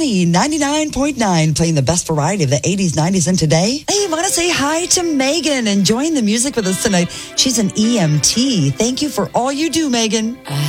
Money 99.9, playing the best variety of the 80s, 90s, and today. Hey, I want to say hi to Megan, enjoying the music with us tonight. She's an EMT. Thank you for all you do, Megan.